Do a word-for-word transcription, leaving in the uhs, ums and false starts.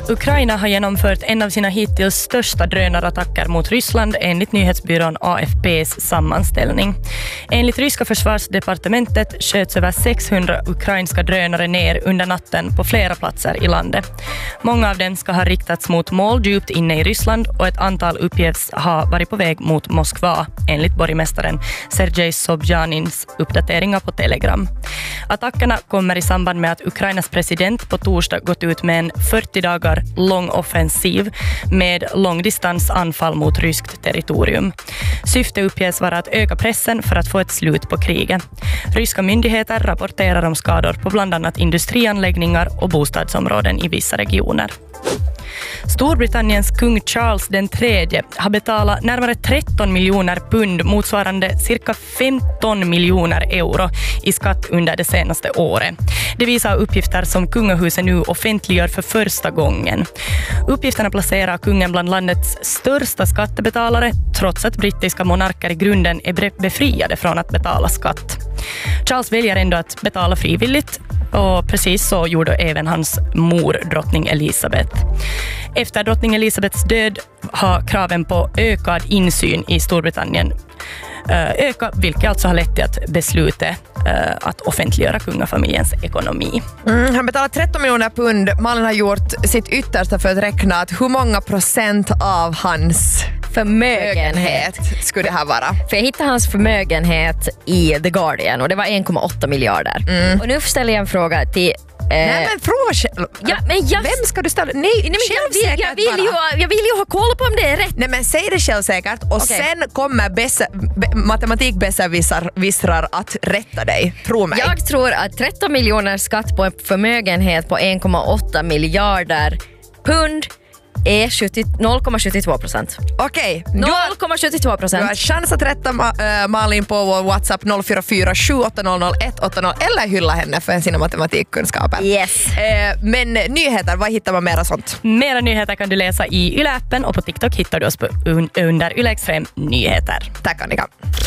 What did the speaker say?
Ukraina har genomfört en av sina hittills största drönarattacker mot Ryssland enligt nyhetsbyrån A F P:s sammanställning. Enligt ryska försvarsdepartementet sköts över sexhundra ukrainska drönare ner under natten på flera platser i landet. Många av dem ska ha riktats mot mål djupt inne i Ryssland och ett antal uppges ha varit på väg mot Moskva, enligt borgmästaren Sergej Sobjanins uppdateringar på Telegram. Attackerna kommer i samband med att Ukrainas president på torsdag gått ut med en fyrtio dagar lång offensiv med långdistansanfall mot ryskt territorium. Syftet uppges vara att öka pressen för att få ett slut på kriget. Ryska myndigheter rapporterar om skador på bland annat industrianläggningar och bostadsområden i vissa regioner. Storbritanniens kung Charles den tredje har betalat närmare tretton miljoner pund, motsvarande cirka femton miljoner euro i skatt under det senaste året. Det visar uppgifter som kungahuset nu offentliggör för första gången. Uppgifterna placerar kungen bland landets största skattebetalare, trots att brittiska monarker i grunden är befriade från att betala skatt. Charles väljer ändå att betala frivilligt, och precis så gjorde även hans mor, drottning Elizabeth. Efter drottning Elizabeths död har kraven på ökad insyn i Storbritannien ökat, vilket alltså har lett till att beslutet att offentliggöra kungafamiljens ekonomi. Mm, han betalar tretton miljoner pund. Malin har gjort sitt yttersta för att räkna att hur många procent av hans förmögenhet skulle det här vara. För jag hittade hans förmögenhet i The Guardian och det var en komma åtta miljarder. Mm. Och nu ställer jag en fråga till Nej men fråga själv. Ja, men jag... Vem ska du ställa? Nej, Nej men jag, vill, jag, vill ju, jag vill ju ha koll på om det är rätt. Nej men säg det självsäkert och okay. Sen kommer bäsa, be, matematikbässervissrar att rätta dig. Tro mig. Jag tror att tretton miljoner skatt på en förmögenhet på en komma åtta miljarder pund är noll komma sjuttiotvå procent. Okej. Okay. noll komma sjuttiotvå procent. Du har chans att rätta äh, Malin på vår WhatsApp noll fyra fyra sju åtta noll noll ett åtta noll eller hylla henne för sina matematikkunskaper. Yes. Äh, men nyheter, vad hittar man mera sånt? Mera nyheter kan du läsa i Yle-appen och på TikTok hittar du oss på un- under Yle Extrem Nyheter. Tack Annika.